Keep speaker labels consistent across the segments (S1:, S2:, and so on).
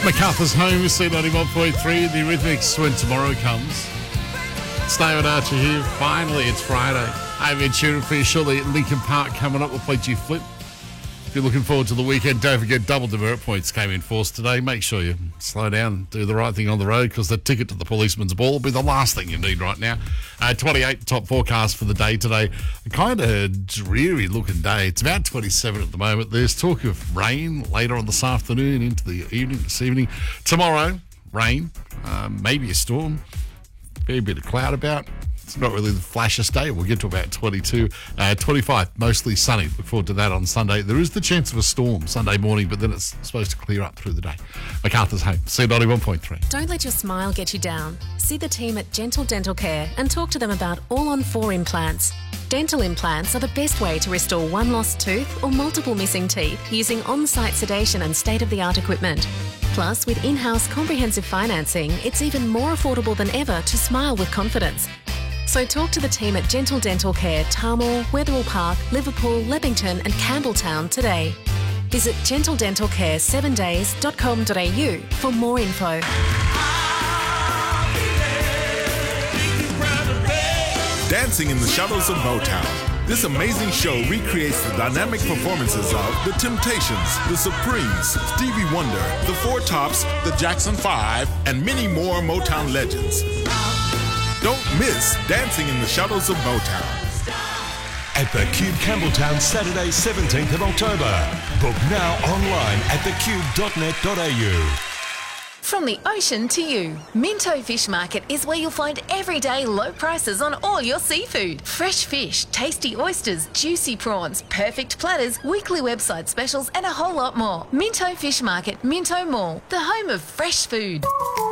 S1: MacArthur's Home, C91.3, the Eurythmics when tomorrow comes. It's David Archer here. Finally, it's Friday. I'm Ed Sheeran for you shortly at Lincoln Park coming up. We'll play G Flip. If you're looking forward to the weekend, don't forget double demerit points came in force today. Make sure you slow down, do the right thing on the road, because the ticket to the policeman's ball will be the last thing you need right now. 28 top forecast for the day today. A kind of dreary looking day. It's about 27 at the moment. There's talk of rain later on this afternoon into the evening, this evening. Tomorrow, rain, maybe a storm, fair bit of cloud about. It's not really the flashiest day. We'll get to about 22, 25, mostly sunny. Look forward to that on Sunday. There is the chance of a storm Sunday morning, but then it's supposed to clear up through the day. MacArthur's Home, C91.3.
S2: Don't let your smile get you down. See the team at Gentle Dental Care and talk to them about all-on-4 implants. Dental implants are the best way to restore one lost tooth or multiple missing teeth using on-site sedation and state-of-the-art equipment. Plus, with in-house comprehensive financing, it's even more affordable than ever to smile with confidence. So talk to the team at Gentle Dental Care, Tarmore, Wetherill Park, Liverpool, Leppington and Campbelltown today. Visit gentledentalcare7days.com.au for more info.
S3: Dancing in the Shadows of Motown. This amazing show recreates the dynamic performances of The Temptations, The Supremes, Stevie Wonder, The Four Tops, The Jackson 5, and many more Motown legends. Don't miss Dancing in the Shadows of Motown.
S4: At the Cube Campbelltown, Saturday 17th of October. Book now online at thecube.net.au.
S5: From the ocean to you, Minto Fish Market is where you'll find everyday low prices on all your seafood. Fresh fish, tasty oysters, juicy prawns, perfect platters, weekly website specials and a whole lot more. Minto Fish Market, Minto Mall, the home of fresh food.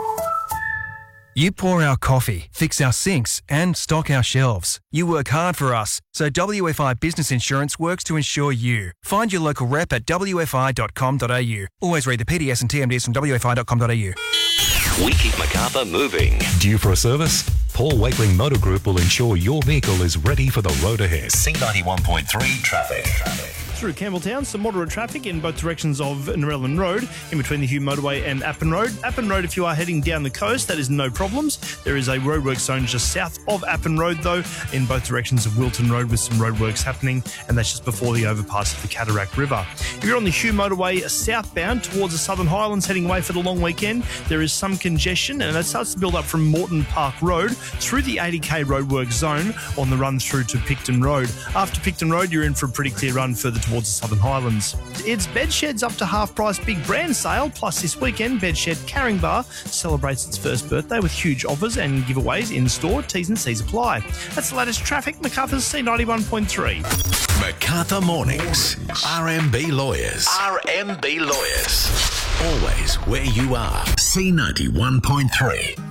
S6: You pour our coffee, fix our sinks and stock our shelves. You work hard for us, so WFI Business Insurance works to insure you. Find your local rep at wfi.com.au. Always read the PDS and TMDs from wfi.com.au.
S7: We keep MacArthur moving.
S4: Due for a service? Paul Wakeling Motor Group will ensure your vehicle is ready for the road ahead.
S7: C91.3 traffic.
S8: Through Campbelltown, some moderate traffic in both directions of Narellan Road, in between the Hugh Motorway and Appin Road. Appin Road, if you are heading down the coast, that is no problems. There is a roadwork zone just south of Appin Road, though, in both directions of Wilton Road with some roadworks happening, and that's just before the overpass of the Cataract River. If you're on the Hugh Motorway southbound towards the Southern Highlands heading away for the long weekend, there is some congestion, and that starts to build up from Moreton Park Road through the 80k roadwork zone on the run through to Picton Road. After Picton Road, you're in for a pretty clear run further towards the Southern Highlands. It's Bedshed's up to half price big brand sale, plus this weekend Bedshed Caringbah celebrates its first birthday with huge offers and giveaways in store. T's and C's apply. That's the latest traffic. MacArthur's C91.3.
S4: MacArthur Mornings. RMB Lawyers.
S7: RMB Lawyers.
S4: Always where you are. C91.3.